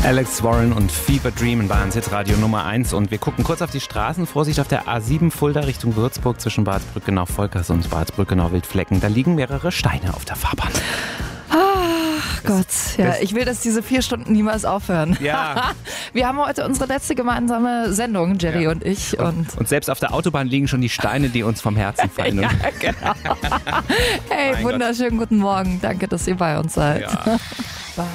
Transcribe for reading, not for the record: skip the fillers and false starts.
Alex Warren und Fever Dream in Bayerns Hitradio Nummer 1 und wir gucken kurz auf die Straßen. Vorsicht auf der A7 Fulda Richtung Würzburg zwischen Bad Brückenau-Volkers und Bad Brückenau-Wildflecken. Da liegen mehrere Steine auf der Fahrbahn. Ach Gott, ja, ich will, dass diese 4 Stunden niemals aufhören. Ja. Wir haben heute unsere letzte gemeinsame Sendung, Jerry und ich. Und selbst auf der Autobahn liegen schon die Steine, die uns vom Herzen fallen. ja, genau. Hey, wunderschönen guten Morgen. Danke, dass ihr bei uns seid. Ja.